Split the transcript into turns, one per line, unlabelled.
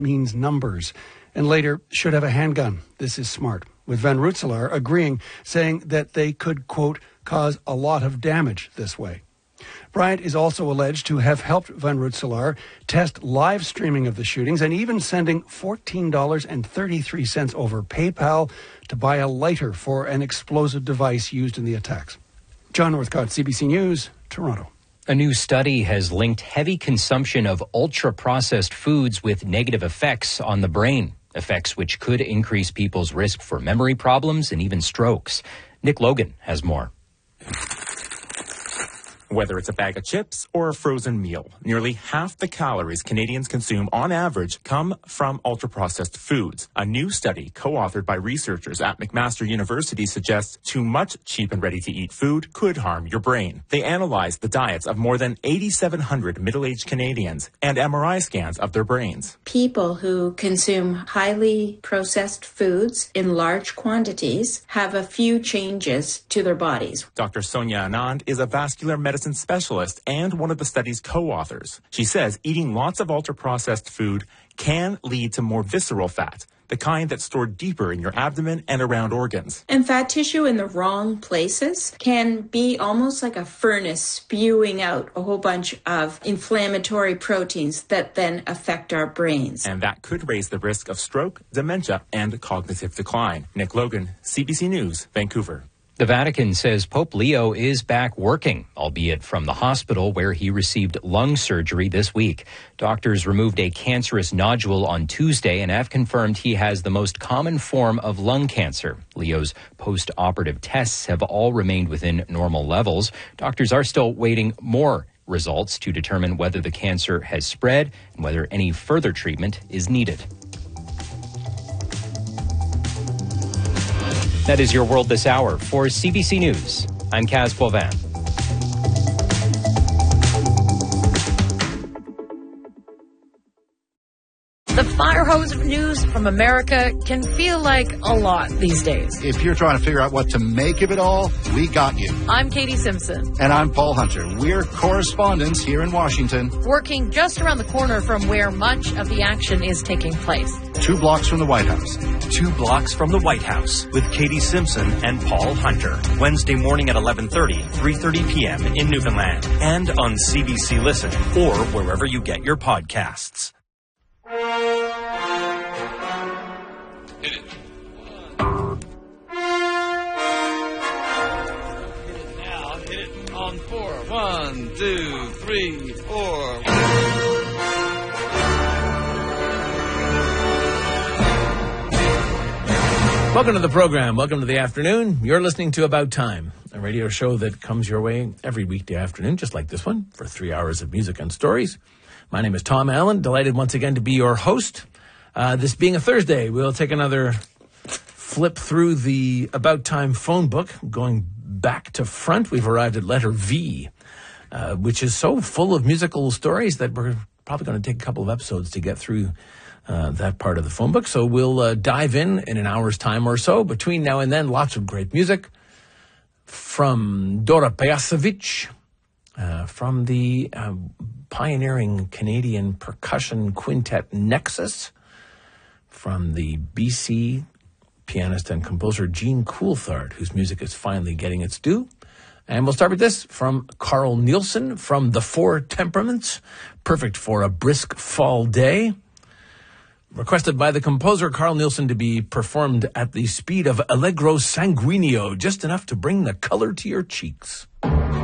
means numbers, and later should have a handgun. This is smart. With Van Rootselaar agreeing, saying that they could, quote, cause a lot of damage this way. Bryant is also alleged to have helped Van Rootselaar test live streaming of the shootings and even sending $14.33 over PayPal to buy a lighter for an explosive device used in the attacks. John Northcott, CBC News, Toronto.
A new study has linked heavy consumption of ultra-processed foods with negative effects on the brain, effects which could increase people's risk for memory problems and even strokes. Nick Logan has more.
Whether it's a bag of chips or a frozen meal, nearly half the calories Canadians consume on average come from ultra-processed foods. A new study co-authored by researchers at McMaster University suggests too much cheap and ready-to-eat food could harm your brain. They analyzed the diets of more than 8,700 middle-aged Canadians and MRI scans of their brains.
People who consume highly processed foods in large quantities have a few changes to their bodies.
Dr. Sonia Anand is a vascular medicine specialist and one of the study's co-authors. She says eating lots of ultra-processed food can lead to more visceral fat, the kind that's stored deeper in your abdomen and around organs.
And fat tissue in the wrong places can be almost like a furnace spewing out a whole bunch of inflammatory proteins that then affect our brains.
And that could raise the risk of stroke, dementia, and cognitive decline. Nick Logan, CBC News, Vancouver.
The Vatican says Pope Leo is back working, albeit from the hospital where he received lung surgery this week. Doctors removed a cancerous nodule on Tuesday and have confirmed he has the most common form of lung cancer. Leo's post-operative tests have all remained within normal levels. Doctors are still waiting more results to determine whether the cancer has spread and whether any further treatment is needed. That is your world this hour. For CBC News, I'm Kaz Boivin.
The fire hose of news from America can feel like a lot these days.
If you're trying to figure out what to make of it all, we got you.
I'm Katie Simpson.
And I'm Paul Hunter. We're correspondents here in Washington.
Working just around the corner from where much of the action is taking place.
2 blocks from the White House.
2 blocks from the White House with Katie Simpson and Paul Hunter. Wednesday morning at 11:30, 3:30 p.m. in Newfoundland. And on CBC Listen or wherever you get your podcasts.
Hit it. Hit it now. Hit it on 4. 1, 2, 3, 4.
Welcome to the program. Welcome to the afternoon. You're listening to About Time, a radio show that comes your way every weekday afternoon, just like this one, for 3 hours of music and stories. My name is Tom Allen. Delighted once again to be your host. This being a Thursday, we'll take another flip through the About Time phone book, going back to front. We've arrived at letter V, which is so full of musical stories that we're probably going to take a couple of episodes to get through that part of the phone book. So we'll dive in an hour's time or so. Between now and then, lots of great music from Dora Pejacevic, from the pioneering Canadian percussion quintet Nexus, from the BC pianist and composer Gene Coulthard, whose music is finally getting its due. And we'll start with this from Carl Nielsen from The Four Temperaments, perfect for a brisk fall day. Requested by the composer Carl Nielsen to be performed at the speed of Allegro Sanguineo, just enough to bring the color to your cheeks.